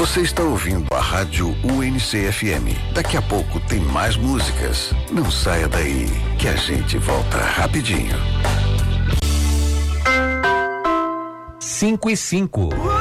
Você está ouvindo a Rádio UNC-FM. Daqui a pouco tem mais músicas. Não saia daí, que a gente volta rapidinho. 5:05.